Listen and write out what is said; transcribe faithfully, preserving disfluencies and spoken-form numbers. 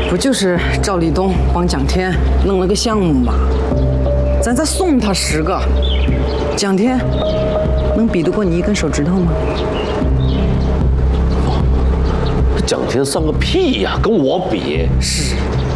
不就是赵立东帮蒋天弄了个项目吗？咱再送他十个，蒋天能比得过你一根手指头吗？ 蒋天算个屁呀，跟我比。 是，